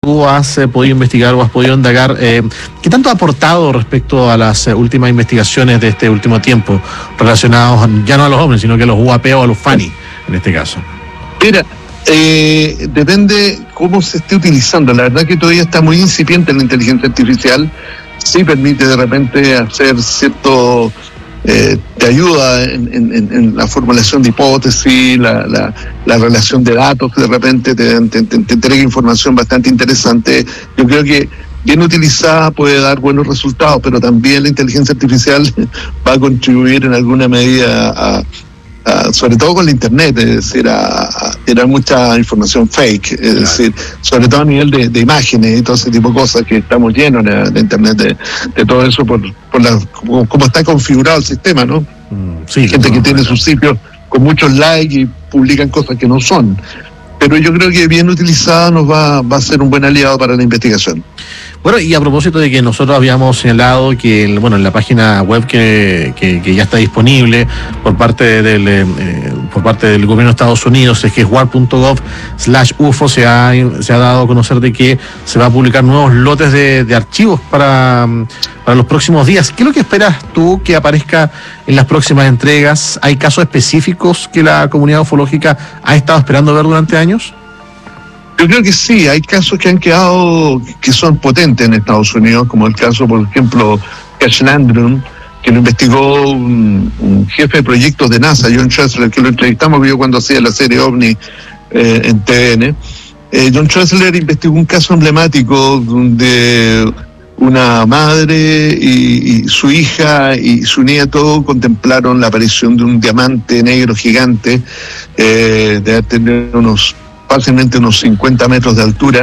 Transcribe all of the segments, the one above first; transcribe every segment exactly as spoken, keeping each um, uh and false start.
tú has eh, podido investigar o has podido indagar, eh, ¿qué tanto ha aportado respecto a las eh, últimas investigaciones de este último tiempo relacionados ya no a los ovnis, sino que a los U A P o a los FANI en este caso? Mira, eh, depende cómo se esté utilizando. La verdad que todavía está muy incipiente la inteligencia artificial. Sí permite de repente hacer cierto... Eh, te ayuda en, en, en la formulación de hipótesis, la, la, la relación de datos, que de repente te, te, te, te entrega información bastante interesante. Yo creo que bien utilizada puede dar buenos resultados, pero también la inteligencia artificial va a contribuir en alguna medida a, a sobre todo con la internet, es decir, a, a tirar mucha información fake, es claro. decir, sobre todo a nivel de, de imágenes y todo ese tipo de cosas, que estamos llenos de, de internet de, de todo eso por, por la, como, como está configurado el sistema, ¿no? Mm, sí, gente no, que no, tiene no. sus sitios con muchos likes y publican cosas que no son. Pero yo creo que bien utilizada nos va, va a ser un buen aliado para la investigación. Bueno, y a propósito de que nosotros habíamos señalado que, bueno, en la página web que, que, que ya está disponible por parte del eh, por parte del gobierno de Estados Unidos, es que es war punto gov slash U F O, se ha, se ha dado a conocer de que se va a publicar nuevos lotes de, de archivos para, para los próximos días. ¿Qué es lo que esperas tú que aparezca en las próximas entregas? ¿Hay casos específicos que la comunidad ufológica ha estado esperando ver durante años? Yo creo que sí, hay casos que han quedado, que son potentes en Estados Unidos, como el caso, por ejemplo, Cash Landrum, que lo investigó un, un jefe de proyectos de NASA, John Tressler, que lo entrevistamos yo cuando hacía la serie OVNI eh, en T V N. Eh, John Tressler investigó un caso emblemático donde una madre y, y su hija y su nieto contemplaron la aparición de un diamante negro gigante, eh, de tener unos fácilmente unos cincuenta metros de altura,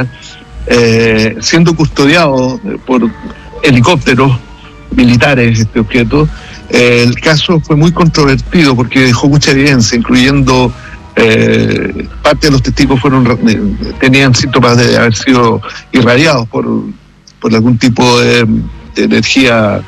eh, siendo custodiado por helicópteros militares este objeto. Eh, el caso fue muy controvertido porque dejó mucha evidencia, incluyendo eh, parte de los testigos fueron tenían síntomas de haber sido irradiados por, por algún tipo de, de energía,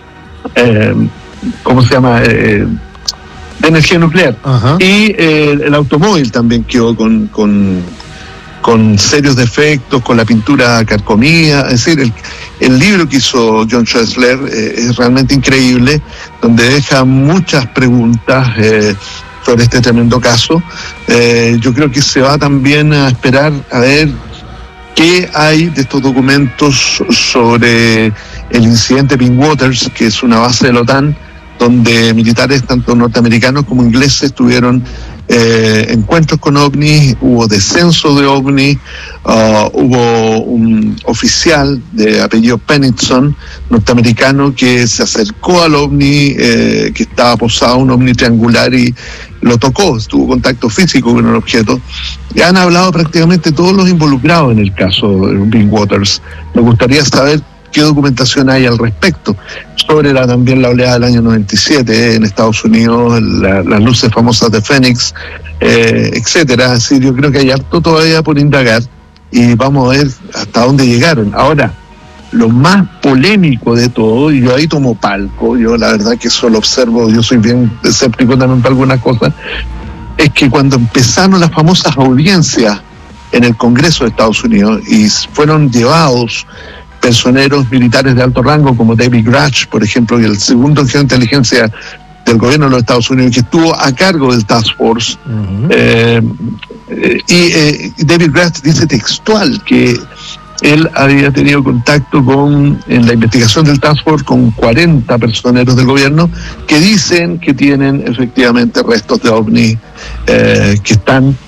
eh, ¿cómo se llama?, eh, de energía nuclear. Ajá. Y eh, el automóvil también quedó con, con, con serios defectos, con la pintura carcomida. Es decir, el, el libro que hizo John Tressler eh, es realmente increíble, donde deja muchas preguntas eh, sobre este tremendo caso. Eh, yo creo que se va también a esperar a ver qué hay de estos documentos sobre el incidente Pink Waters, que es una base de la OTAN, donde militares tanto norteamericanos como ingleses tuvieron eh, encuentros con ovnis, hubo descenso de ovnis, uh, hubo un oficial de apellido Pennington, norteamericano, que se acercó al ovni, eh, que estaba posado, un ovni triangular, y lo tocó, tuvo contacto físico con el objeto. Y han hablado prácticamente todos los involucrados en el caso de Pink Waters. Me gustaría saber qué documentación hay al respecto sobre la, también la oleada del año noventa y siete eh, en Estados Unidos, la, las luces famosas de Phoenix, eh, etcétera. Es decir, yo creo que hay harto todavía por indagar y vamos a ver hasta dónde llegaron. Ahora, lo más polémico de todo, y yo ahí tomo palco, yo la verdad que solo observo, yo soy bien escéptico también para algunas cosas, es que cuando empezaron las famosas audiencias en el Congreso de Estados Unidos y fueron llevados personeros militares de alto rango como David Grush, por ejemplo, y el segundo jefe de inteligencia del gobierno de los Estados Unidos, que estuvo a cargo del Task Force. Uh-huh. eh, eh, y eh, David Grush dice textual que él había tenido contacto con, en la investigación del Task Force, con cuarenta personeros del gobierno que dicen que tienen efectivamente restos de ovnis eh, que están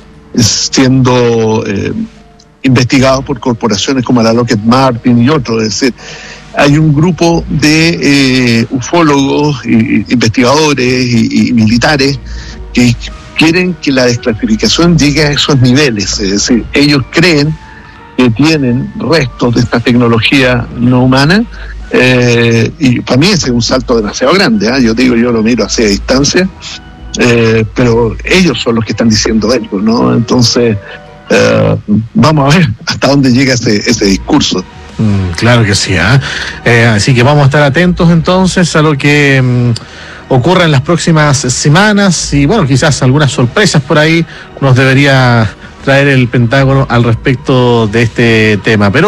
siendo eh, investigados por corporaciones como la Lockheed Martin y otros. Es decir, hay un grupo de eh, ufólogos, y, investigadores y, y militares que quieren que la desclasificación llegue a esos niveles. Es decir, ellos creen que tienen restos de esta tecnología no humana, eh, y para mí ese es un salto demasiado grande, ¿eh? Yo digo, yo lo miro así a distancia, eh, pero ellos son los que están diciendo esto, ¿no? Entonces, Uh, vamos a ver hasta dónde llega ese, ese discurso. Mm, claro que sí, ¿eh? Eh, así que vamos a estar atentos entonces a lo que mm, ocurra en las próximas semanas, y bueno, quizás algunas sorpresas por ahí nos debería traer el Pentágono al respecto de este tema. Pero